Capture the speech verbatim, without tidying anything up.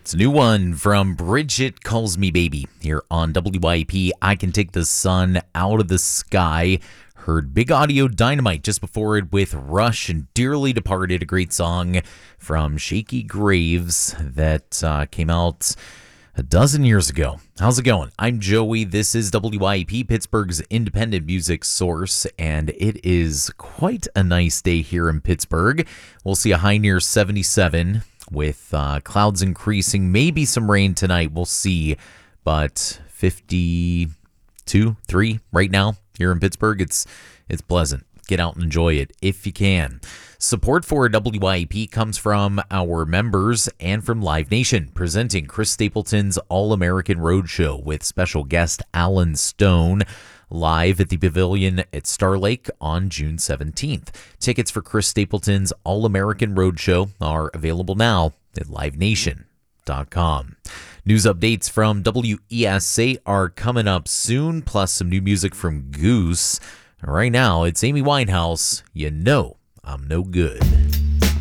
It's a new one from Bridget Calls Me Baby here on W I P. I Can Take the Sun Out of the Sky. Heard Big Audio Dynamite just before it with Rush and Dearly Departed, a great song from Shaky Graves that uh, came out a dozen years ago. How's it going? I'm Joey. This is W I P, Pittsburgh's independent music source, and it is quite a nice day here in Pittsburgh. We'll see a high near seventy-seven with uh, clouds increasing. Maybe some rain tonight. We'll see. But fifty-two, three right now here in Pittsburgh. It's it's pleasant. Get out and enjoy it if you can. Support for W I P comes from our members and from Live Nation, presenting Chris Stapleton's All-American Roadshow with special guest Alan Stone live at the Pavilion at Star Lake on June seventeenth. Tickets for Chris Stapleton's All-American Roadshow are available now at live nation dot com. News updates from W E S A are coming up soon, plus some new music from Goose. Right now, it's Amy Winehouse. You know I'm no good.